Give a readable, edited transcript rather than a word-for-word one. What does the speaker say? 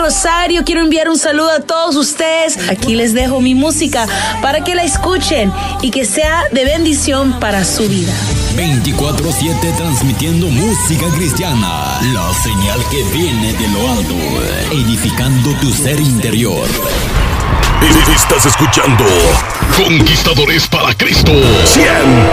Rosario. Quiero enviar un saludo a todos ustedes. Aquí les dejo mi música para que la escuchen y que sea de bendición para su vida. 24/7 transmitiendo música cristiana, la señal que viene de lo alto, edificando tu ser interior. Estás escuchando Conquistadores para Cristo 100%.